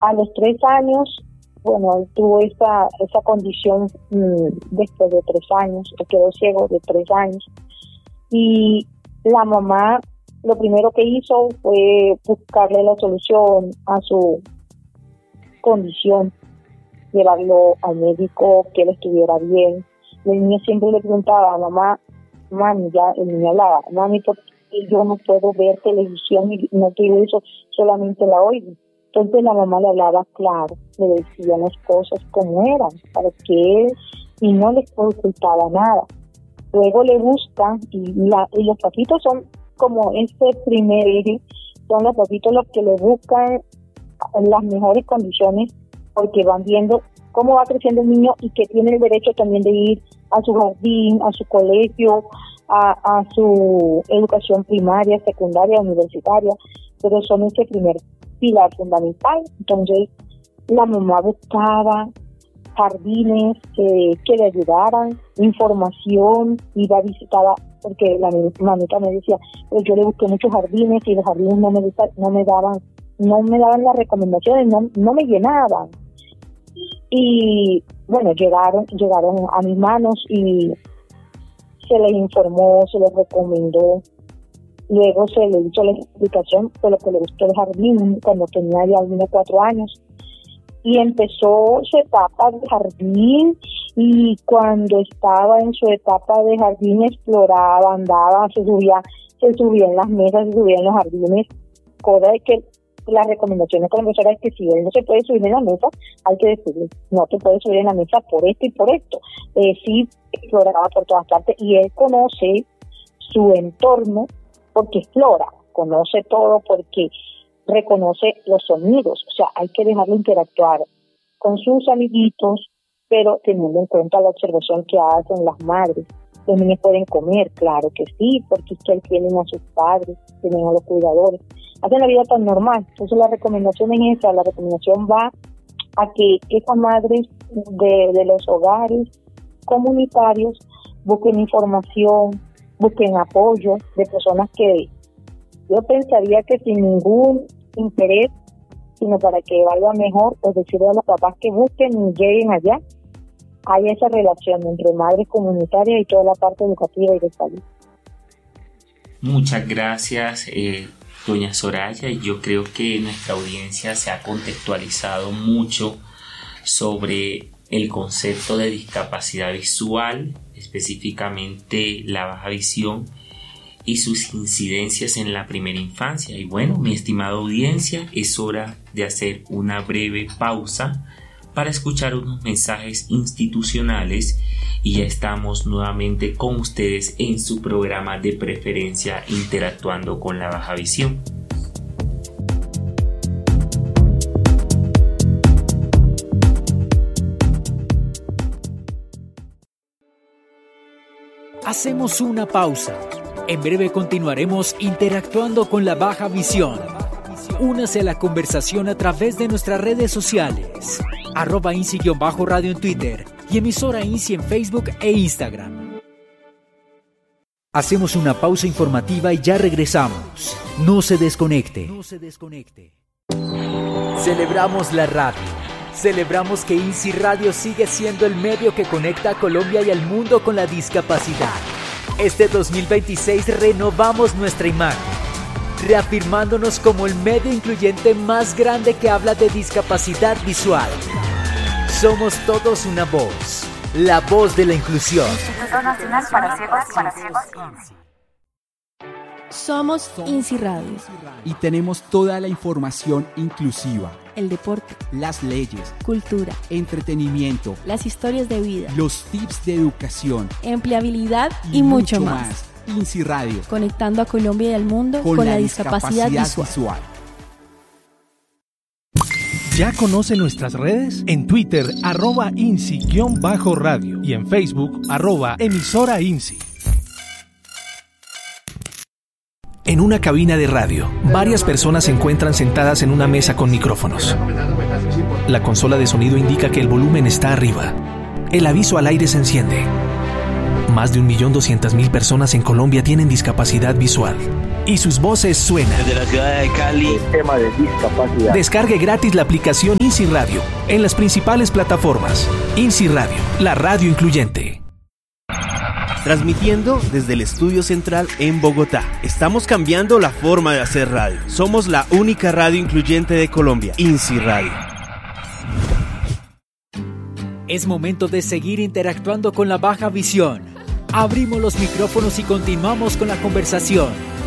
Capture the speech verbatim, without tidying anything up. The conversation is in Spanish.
A los tres años, bueno, él tuvo esa, esa condición mmm, después de tres años, él quedó ciego de tres años. Y la mamá lo primero que hizo fue buscarle la solución a su condición, llevarlo al médico, que él estuviera bien. El niño siempre le preguntaba a mamá, mami, ya el niño hablaba, mami, ¿por qué yo no puedo ver televisión y no quiero eso, solamente la oigo? Entonces la mamá le hablaba claro, le decía las cosas como eran, para que él, y no le ocultaba nada. Luego le buscan, y, la, y los papitos son como ese primer hijo, son los papitos los que le buscan en las mejores condiciones, porque van viendo cómo va creciendo el niño y que tiene el derecho también de ir a su jardín, a su colegio, a, a su educación primaria, secundaria, universitaria, pero son ese primer pilar fundamental. Entonces la mamá buscaba jardines que, que le ayudaran, información, iba a visitar, porque la mamita me decía, pero yo le busqué muchos jardines y los jardines no me, no me daban no me daban las recomendaciones, no, no me llenaban. Y bueno, llegaron, llegaron a mis manos y se les informó, se les recomendó. Luego se le hizo la explicación de lo que le gustó el jardín cuando tenía ya unos cuatro años. Y empezó su etapa de jardín, y cuando estaba en su etapa de jardín exploraba, andaba, se subía, se subía en las mesas, se subía en los jardines, cosa de que las recomendaciones con la profesora es que si él no se puede subir en la mesa, hay que decirle, no te puedes subir en la mesa por esto y por esto. Eh, sí, exploraba por todas partes, y él conoce su entorno porque explora, conoce todo porque reconoce los sonidos. O sea, hay que dejarlo interactuar con sus amiguitos, pero teniendo en cuenta la observación que hacen las madres. Los niños pueden comer, claro que sí, porque es que ahí tienen a sus padres, tienen a los cuidadores, hacen la vida tan normal. Entonces la recomendación es esa, la recomendación va a que esas madres de, de los hogares comunitarios busquen información, busquen apoyo de personas que yo pensaría que sin ningún interés, sino para que valga mejor, pues decirle a los papás que busquen y lleguen allá. Hay esa relación entre madres comunitarias y toda la parte educativa y de salud. Muchas gracias, eh, doña Soraya. Yo creo que nuestra audiencia se ha contextualizado mucho sobre el concepto de discapacidad visual, específicamente la baja visión y sus incidencias en la primera infancia. Y bueno, mi estimada audiencia, es hora de hacer una breve pausa para escuchar unos mensajes institucionales, y ya estamos nuevamente con ustedes en su programa de preferencia Interactuando con la Baja Visión. Hacemos una pausa. En breve continuaremos interactuando con la baja visión. Únase a la conversación a través de nuestras redes sociales. Arroba INSI-radio en Twitter y emisora INSI en Facebook e Instagram. Hacemos una pausa informativa y ya regresamos. No se desconecte. No se desconecte. Celebramos la radio. Celebramos que INSI Radio sigue siendo el medio que conecta a Colombia y al mundo con la discapacidad. Este dos mil veintiséis renovamos nuestra imagen, reafirmándonos como el medio incluyente más grande que habla de discapacidad visual. Somos todos una voz, la voz de la inclusión. Instituto Nacional para Ciegos y para Ciegos INSI. Somos INSI Radio. Y tenemos toda la información inclusiva. El deporte, las leyes, cultura, entretenimiento, las historias de vida, los tips de educación, empleabilidad y, y mucho, mucho más. más. INSI Radio. Conectando a Colombia y al mundo con, con la, la discapacidad, discapacidad visual. visual. ¿Ya conoce nuestras redes? En Twitter, arroba INSI-radio y en Facebook, arroba emisora INSI. En una cabina de radio, varias personas se encuentran sentadas en una mesa con micrófonos. La consola de sonido indica que el volumen está arriba. El aviso al aire se enciende. Más de un millón doscientas mil personas en Colombia tienen discapacidad visual. y sus voces suenan. Desde la ciudad de Cali, el tema de discapacidad. Descargue gratis la aplicación INSI Radio en las principales plataformas. INSI Radio, la radio incluyente. Transmitiendo desde el estudio central en Bogotá. Estamos cambiando la forma de hacer radio. Somos la única radio incluyente de Colombia, INSI Radio. Es momento de seguir interactuando con la baja visión. Abrimos los micrófonos y continuamos con la conversación.